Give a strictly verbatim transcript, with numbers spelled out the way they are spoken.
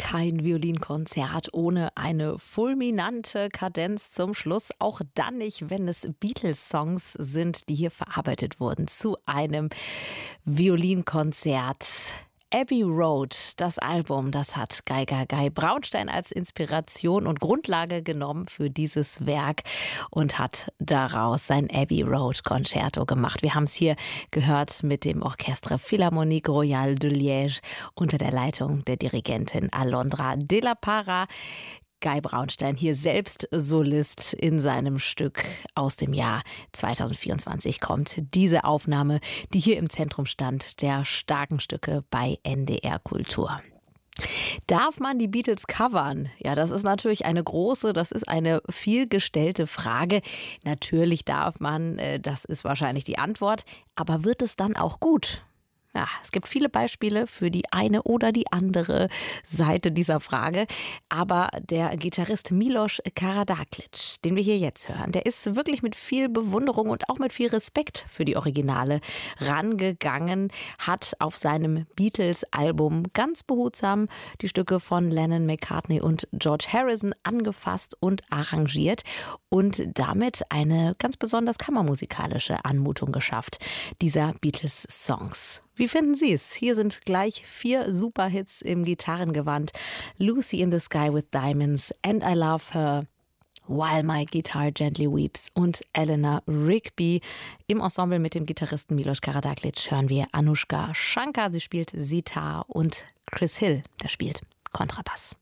Kein Violinkonzert ohne eine fulminante Kadenz zum Schluss. Auch dann nicht, wenn es Beatles-Songs sind, die hier verarbeitet wurden zu einem Violinkonzert. Abbey Road, das Album, das hat Geiger Guy Braunstein als Inspiration und Grundlage genommen für dieses Werk und hat daraus sein Abbey Road Concerto gemacht. Wir haben es hier gehört mit dem Orchestre Philharmonique Royale de Liège unter der Leitung der Dirigentin Alondra de la Parra. Guy Braunstein hier selbst Solist in seinem Stück aus dem Jahr zweitausendvierundzwanzig kommt diese Aufnahme, die hier im Zentrum stand, der starken Stücke bei N D R Kultur. Darf man die Beatles covern? Ja, das ist natürlich eine große, das ist eine vielgestellte Frage. Natürlich darf man, das ist wahrscheinlich die Antwort, aber wird es dann auch gut? Ja, es gibt viele Beispiele für die eine oder die andere Seite dieser Frage. Aber der Gitarrist Milos Karađaklíč, den wir hier jetzt hören, der ist wirklich mit viel Bewunderung und auch mit viel Respekt für die Originale rangegangen, hat auf seinem Beatles-Album ganz behutsam die Stücke von Lennon, McCartney und George Harrison angefasst und arrangiert und damit eine ganz besonders kammermusikalische Anmutung geschafft, dieser Beatles-Songs. Wie finden Sie es? Hier sind gleich vier Superhits im Gitarrengewand. Lucy in the Sky with Diamonds, And I Love Her, While My Guitar Gently Weeps und Eleanor Rigby. Im Ensemble mit dem Gitarristen Milos Karađaklíč hören wir Anushka Shankar, sie spielt Sitar und Chris Hill, der spielt Kontrabass.